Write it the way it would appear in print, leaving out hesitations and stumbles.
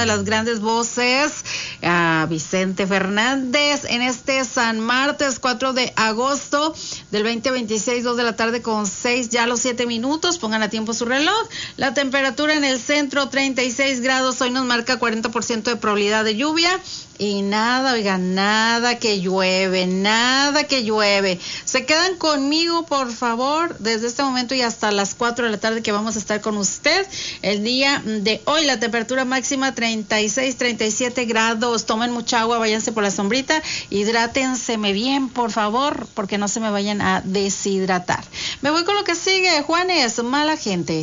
de las grandes voces, a Vicente Fernández, en este San Martes 4 de agosto del 2026, 2 de la tarde con 6, ya los 7 minutos, pongan a tiempo su reloj. La temperatura en el centro 36 grados, hoy nos marca 40% de probabilidad de lluvia. Y nada, oigan, nada que llueve. Se quedan conmigo, por favor, desde este momento y hasta las 4 de la tarde que vamos a estar con usted. El día de hoy, la temperatura máxima 36, 37 grados. Tomen mucha agua, váyanse por la sombrita, hidrátenseme bien, por favor, porque no se me vayan a deshidratar. Me voy con lo que sigue, Juanes, mala gente.